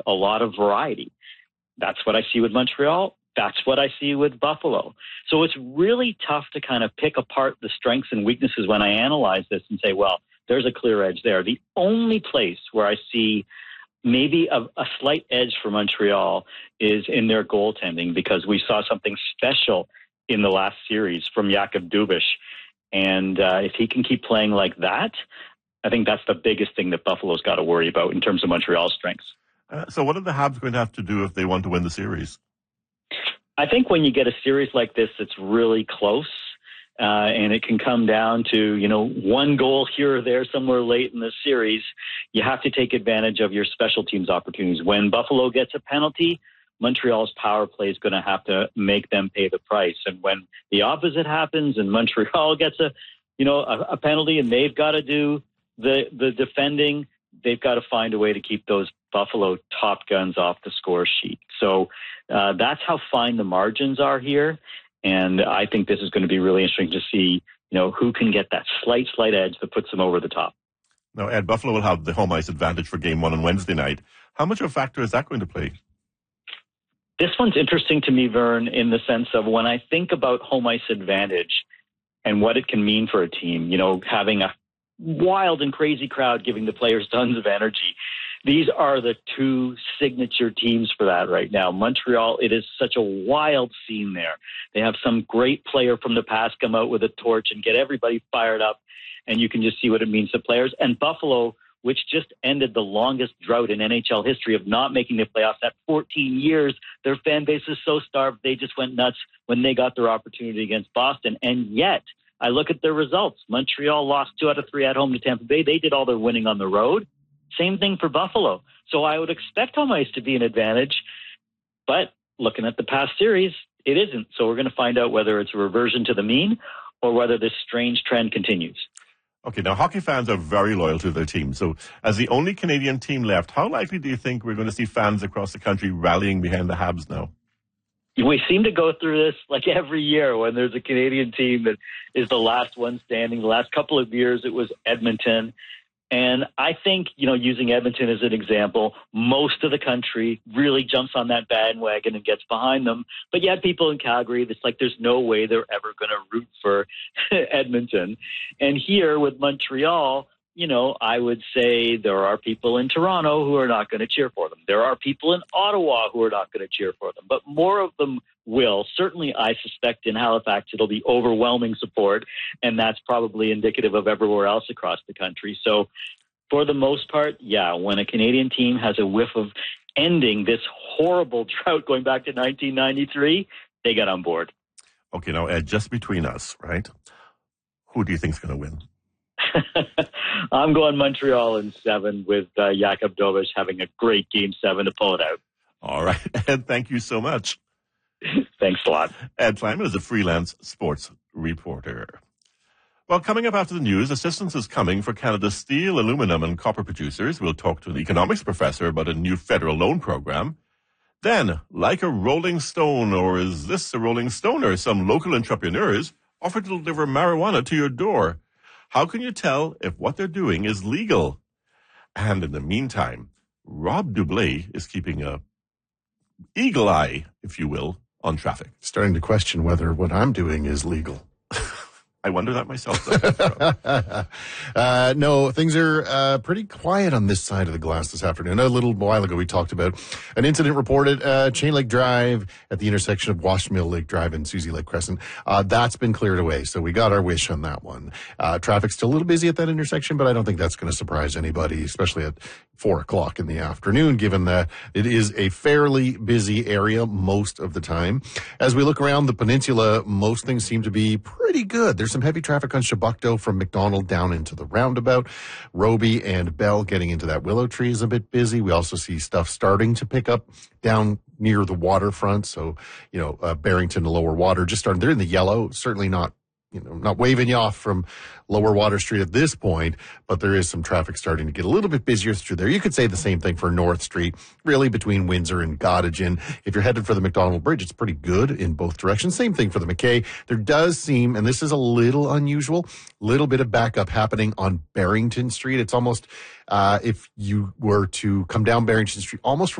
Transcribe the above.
a lot of variety. That's what I see with Montreal. That's what I see with Buffalo. So it's really tough to kind of pick apart the strengths and weaknesses when I analyze this and say, well, there's a clear edge there. The only place where I see maybe a slight edge for Montreal is in their goaltending, because we saw something special in the last series from Jakub Dubas. And if he can keep playing like that, I think that's the biggest thing that Buffalo's got to worry about in terms of Montreal's strengths. So what are the Habs going to have to do if they want to win the series? I think when you get a series like this, it's really close. And it can come down to, one goal here or there somewhere late in the series. You have to take advantage of your special teams opportunities. When Buffalo gets a penalty, Montreal's power play is going to have to make them pay the price. And when the opposite happens and Montreal gets a penalty and they've got to do the defending, they've got to find a way to keep those Buffalo top guns off the score sheet. So that's how fine the margins are here. And I think this is going to be really interesting to see, who can get that slight edge that puts them over the top. Now, Ed, Buffalo will have the home ice advantage for Game 1 on Wednesday night. How much of a factor is that going to play? This one's interesting to me, Vern, in the sense of when I think about home ice advantage and what it can mean for a team, having a wild and crazy crowd giving the players tons of energy. These are the two signature teams for that right now. Montreal, it is such a wild scene there. They have some great player from the past come out with a torch and get everybody fired up, and you can just see what it means to players. And Buffalo, which just ended the longest drought in NHL history of not making the playoffs at 14 years, their fan base is so starved they just went nuts when they got their opportunity against Boston. And yet, I look at their results. Montreal lost 2 out of 3 at home to Tampa Bay. They did all their winning on the road. Same thing for Buffalo. So I would expect home ice to be an advantage. But looking at the past series, it isn't. So we're going to find out whether it's a reversion to the mean or whether this strange trend continues. Okay, now hockey fans are very loyal to their team. So as the only Canadian team left, how likely do you think we're going to see fans across the country rallying behind the Habs now? We seem to go through this like every year when there's a Canadian team that is the last one standing. The last couple of years, it was Edmonton. And I think, using Edmonton as an example, most of the country really jumps on that bandwagon and gets behind them. But yet people in Calgary, it's like there's no way they're ever going to root for Edmonton. And here with Montreal, I would say there are people in Toronto who are not going to cheer for them. There are people in Ottawa who are not going to cheer for them. But more of them will. Certainly, I suspect in Halifax it'll be overwhelming support, and that's probably indicative of everywhere else across the country. So for the most part, yeah, when a Canadian team has a whiff of ending this horrible drought going back to 1993, they get on board. Okay, now, Ed, just between us, right? Who do you think's going to win? I'm going Montreal in 7 with Jakub Dubas having a great Game 7 to pull it out. All right, Ed, thank you so much. Thanks a lot. Ed Kleinman is a freelance sports reporter. Well, coming up after the news, assistance is coming for Canada's steel, aluminum, and copper producers. We'll talk to an economics professor about a new federal loan program. Then, like a rolling stone, or is this a rolling stoner, some local entrepreneurs offer to deliver marijuana to your door. How can you tell if what they're doing is legal? And in the meantime, Rob Doublé is keeping a eagle eye, if you will, on traffic. Starting to question whether what I'm doing is legal. I wonder that myself. No, things are pretty quiet on this side of the glass this afternoon. A little while ago, we talked about an incident reported Chain Lake Drive at the intersection of Washmill Lake Drive and Susie Lake Crescent. That's been cleared away, so we got our wish on that one. Traffic's still a little busy at that intersection, but I don't think that's going to surprise anybody, especially at 4 o'clock in the afternoon, given that it is a fairly busy area most of the time. As we look around the peninsula, most things seem to be pretty good. There's some heavy traffic on Chebucto from McDonald down into the roundabout. Roby and Bell getting into that Willow Tree is a bit busy. We also see stuff starting to pick up down near the waterfront. So, Barrington to Lower Water just started. They're in the yellow, certainly not waving you off from Lower Water Street at this point, but there is some traffic starting to get a little bit busier through there. You could say the same thing for North Street, really between Windsor and Gottingen. If you're headed for the McDonald Bridge, it's pretty good in both directions. Same thing for the McKay. There does seem, and this is a little unusual, little bit of backup happening on Barrington Street. It's almost, if you were to come down Barrington Street, almost from